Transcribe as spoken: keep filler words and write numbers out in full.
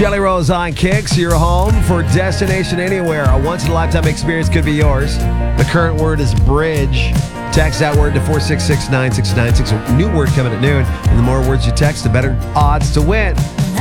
Jelly Rolls on Kicks, your home for Destination Anywhere. A once-in-a-lifetime experience could be yours. The current word is bridge. Text that word to four six six, nine six nine six. A new word coming at noon. And the more words you text, the better odds to win.